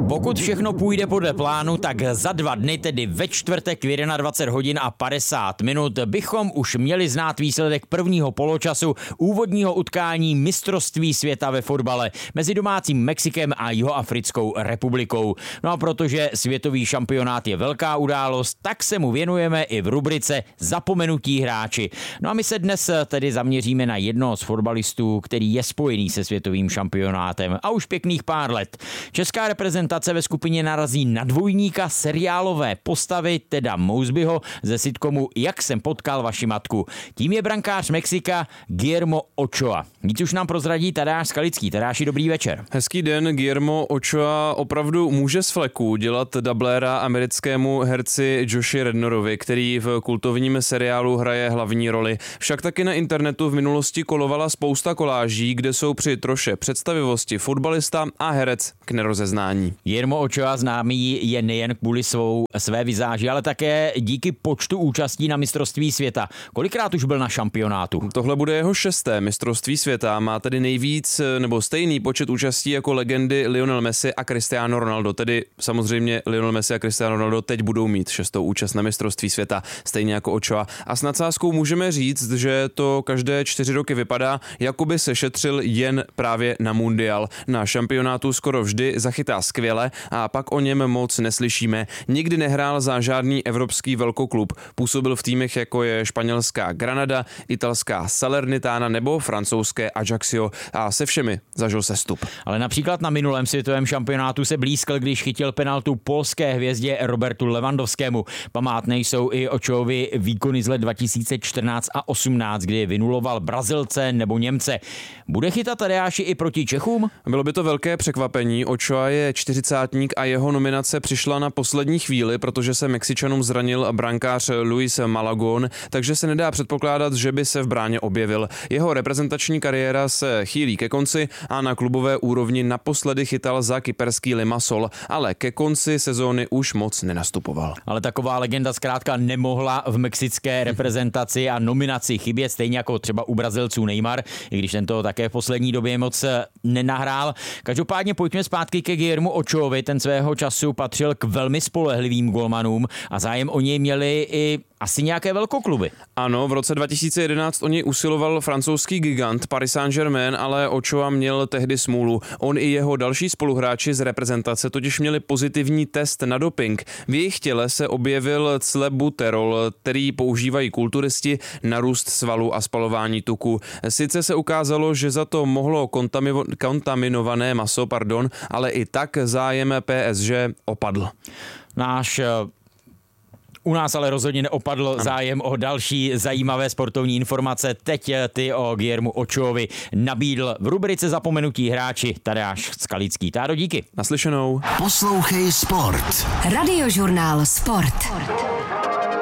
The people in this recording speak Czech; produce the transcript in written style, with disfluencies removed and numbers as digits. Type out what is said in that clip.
Pokud všechno půjde podle plánu, tak za 2 dny, tedy ve čtvrtek v 21 hodin a 50 minut, bychom už měli znát výsledek prvního poločasu úvodního utkání mistrovství světa ve fotbale mezi domácím Mexikem a Jihoafrickou republikou. No a protože světový šampionát je velká událost, tak se mu věnujeme i v rubrice Zapomenutí hráči. No a my se dnes tedy zaměříme na jednoho z fotbalistů, který je spojený se světovým šampionátem a už pěkných pár let. Česká reprezentace ve skupině narazí na dvojníka seriálové postavy Teda Mosbyho ze sitcomu Jak jsem potkal vaši matku. Tím je brankář Mexika Guillermo Ochoa. Víc už nám prozradí Tadeáš Skalický. Tadeáši, dobrý večer. Hezký den. Guillermo Ochoa opravdu může z fleku dělat dubléra americkému herci Joshi Rednorovi, který v kultovním seriálu hraje hlavní roli. Však taky na internetu v minulosti kolovala spousta koláží, kde jsou při troše představivosti fotbalista a herec k nerozeznání. Guillermo Ochoa známý je nejen kvůli své vizáži, ale také díky počtu účastí na mistrovství světa. Kolikrát už byl na šampionátu? Tohle bude jeho 6. mistrovství světa, má tedy nejvíc nebo stejný počet účastí jako legendy Lionel Messi a Cristiano Ronaldo. Tedy samozřejmě Lionel Messi a Cristiano Ronaldo teď budou mít 6. účast na mistrovství světa, stejně jako Ochoa. A s nadsázkou můžeme říct, že to každé 4 roky vypadá, jako by se šetřil jen právě na mundial. Na šampionátu skoro vždy zachytá skvěle a pak o něm moc neslyšíme. Nikdy nehrál za žádný evropský velkoklub. Působil v týmech jako je španělská Granada, italská Salernitana nebo francouzské Ajaccio a se všemi zažil sestup. Ale například na minulém světovém šampionátu se blízkl, když chytil penaltu polské hvězdě Robertu Lewandowskému. Památné jsou i Ochoovy výkony z let 2014 a 18, kdy vynuloval Brazilce nebo Němce. Bude chytat Tadeáši i proti Čechům? Bylo by to velké překvapení. Ochoa je 40-tník a jeho nominace přišla na poslední chvíli, protože se Mexičanům zranil brankář Luis Malagón, takže se nedá předpokládat, že by se v bráně objevil. Jeho reprezentační kariéra se chýlí ke konci a na klubové úrovni naposledy chytal za kyperský Limassol, ale ke konci sezóny už moc nenastupoval. Ale taková legenda zkrátka nemohla v mexické reprezentaci a nominaci chybět, stejně jako třeba u Brazilců Neymar, i když ten to také v poslední době moc nenahrál. Každopádně pojďme zpátky ke Guillermu Ochoaovi, ten svého času patřil k velmi spolehlivým golmanům a zájem o něj měli i asi nějaké velkokluby. Ano, v roce 2011 o něj usiloval francouzský gigant Paris Saint-Germain, ale Ochoa měl tehdy smůlu. On i jeho další spoluhráči z reprezentace totiž měli pozitivní test na doping. V jejich těle se objevil clebuterol, který používají kulturisti na růst svalů a spalování tuku. Sice se ukázalo, že za to mohlo kontaminované maso, ale i tak zájem PSG opadl. U nás ale rozhodně neopadl zájem o další zajímavé sportovní informace. Teď ty o Guillermu Ochoaovi nabídl v rubrice Zapomenutí hráči Tadeáš Skalický. Tádo, díky. Naslyšenou. Poslouchej sport. Radiožurnál Sport.